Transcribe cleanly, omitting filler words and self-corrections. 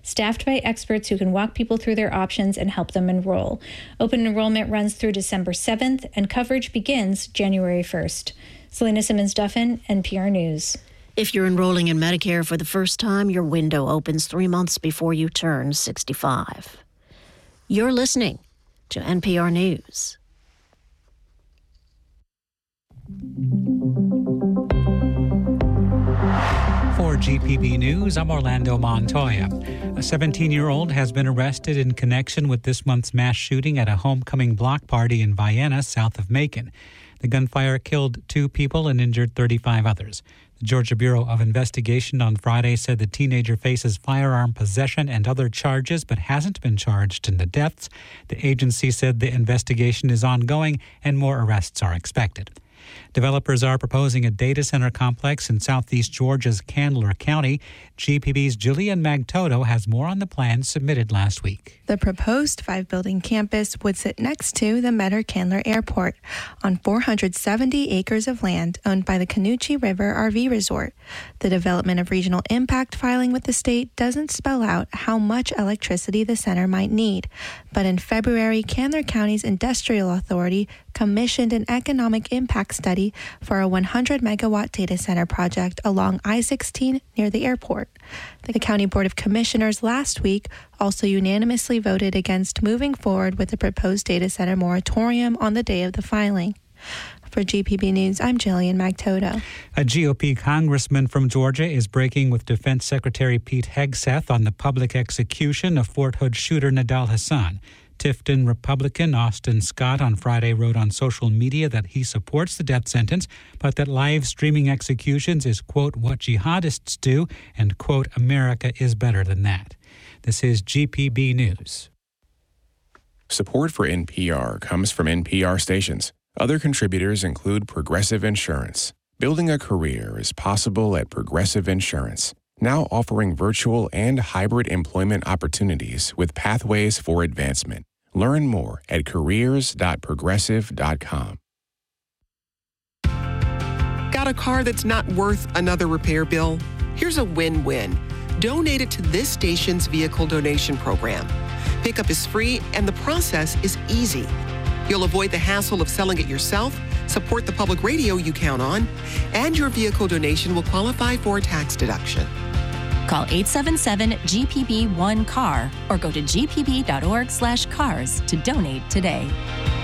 staffed by experts who can walk people through their options and help them enroll. Open enrollment runs through December 7th, and coverage begins January 1st. Selena Simmons-Duffin, NPR News. If you're enrolling in Medicare for the first time, your window opens 3 months before you turn 65. You're listening to NPR News. For GPB News, I'm Orlando Montoya. A 17-year-old has been arrested in connection with this month's mass shooting at a homecoming block party in Vienna, south of Macon. The gunfire killed 2 people and injured 35 others. The Georgia Bureau of Investigation on Friday said the teenager faces firearm possession and other charges, but hasn't been charged in the deaths. The agency said the investigation is ongoing and more arrests are expected. Developers are proposing a data center complex in southeast Georgia's Candler County. GPB's Jillian Magtoto has more on the plans submitted last week. The proposed 5-building campus would sit next to the Metter-Candler Airport on 470 acres of land owned by the Canoochee River RV Resort. The Development of Regional Impact filing with the state doesn't spell out how much electricity the center might need. But in February, Candler County's Industrial Authority commissioned an economic impact study for a 100-megawatt data center project along I-16 near the airport. The County Board of Commissioners last week also unanimously voted against moving forward with the proposed data center moratorium on the day of the filing. For GPB News, I'm Jillian Magtoto. A GOP congressman from Georgia is breaking with Defense Secretary Pete Hegseth on the public execution of Fort Hood shooter Nidal Hasan. Tifton Republican Austin Scott on Friday wrote on social media that he supports the death sentence, but that live streaming executions is, quote, what jihadists do, and, quote, America is better than that. This is GPB News. Support for NPR comes from NPR stations. Other contributors include Progressive Insurance. Building a career is possible at Progressive Insurance, now offering virtual and hybrid employment opportunities with pathways for advancement. Learn more at careers.progressive.com. Got a car that's not worth another repair bill? Here's a win-win. Donate it to this station's vehicle donation program. Pickup is free and the process is easy. You'll avoid the hassle of selling it yourself, support the public radio you count on, and your vehicle donation will qualify for a tax deduction. Call 877-GPB-1-CAR or go to gpb.org/cars to donate today.